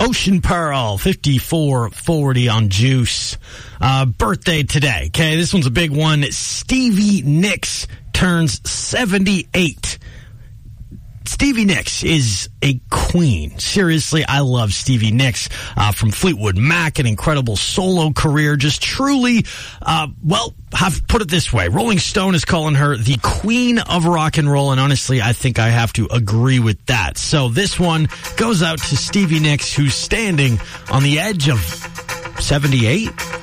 Ocean Pearl, 5440 on Juice. Birthday today. Okay, this one's a big one. Stevie Nicks turns 78. Stevie Nicks is a queen. Seriously, I love Stevie Nicks from Fleetwood Mac, an incredible solo career. Just truly, have put it this way. Rolling Stone is calling her the queen of rock and roll, and honestly, I think I have to agree with that. So this one goes out to Stevie Nicks, who's standing on the edge of 78.